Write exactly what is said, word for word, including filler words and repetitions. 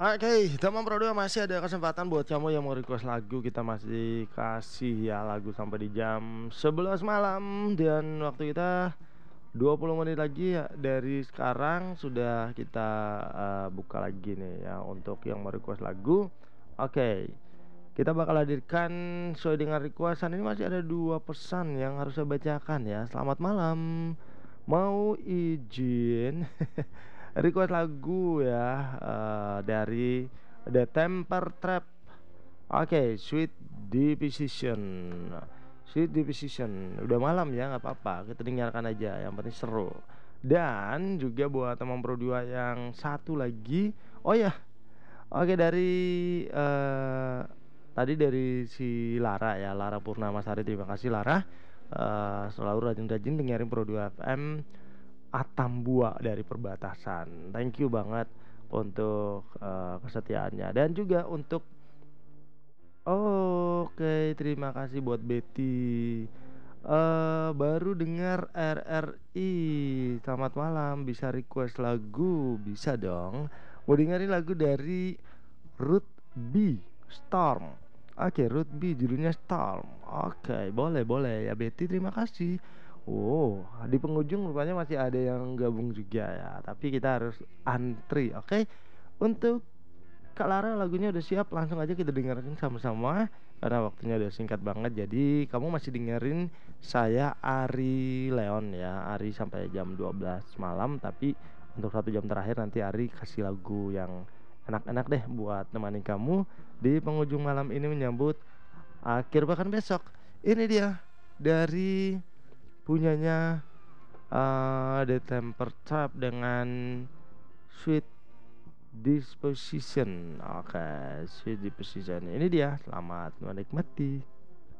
Oke, teman Pro dua masih ada kesempatan buat kamu yang mau request lagu. Kita masih kasih ya lagu sampai di jam sebelas malam. Dan waktu kita dua puluh menit lagi ya, dari sekarang sudah kita uh, buka lagi nih ya untuk yang mau request lagu. Oke, kita bakal hadirkan sesuai dengan requestan. Ini masih ada dua pesan yang harus saya bacakan ya. Selamat malam, mau izin request lagu ya, eh, dari The Temper Trap. Oke, Sweet Disposition. Sweet Disposition. Udah malam ya, nggak apa-apa. Kita dengarkan aja. Yang penting seru. Dan juga buat teman Pro dua yang satu lagi. Oh ya, oke dari eh tadi dari si Lara ya, Lara Purnamasari. Terima kasih Lara. Eh, selalu rajin-rajin dengerin Pro dua F M Atambua dari perbatasan. Thank you banget untuk eh, kesetiaannya dan juga untuk oke, terima kasih buat Betty. Eh baru dengar R R I. Selamat malam, bisa request lagu? Bisa dong. Mau dengerin lagu dari Ruth B Storm. Oke, Ruth B judulnya Storm. Oke, boleh boleh ya Betty, terima kasih. Oh, di penghujung rupanya masih ada yang gabung juga ya. Tapi kita harus antri, oke? Untuk Kak Lara lagunya udah siap, langsung aja kita dengerin sama-sama karena waktunya udah singkat banget. Jadi kamu masih dengerin saya Ari Leon ya, Ari sampai jam dua belas malam. Tapi untuk satu jam terakhir nanti Ari kasih lagu yang enak-enak deh buat nemani kamu di penghujung malam ini menyambut akhir pekan besok. Ini dia dari punyanya uh, The Temper Trap dengan Sweet Disposition. Oke, Sweet Disposition. Ini dia. Selamat menikmati.